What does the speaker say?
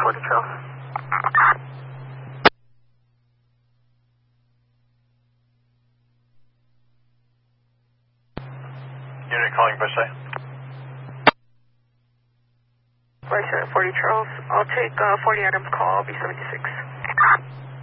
40 Charles. Unit calling Versailles. Versailles 40 Charles. I'll take 40 Adams call, B76.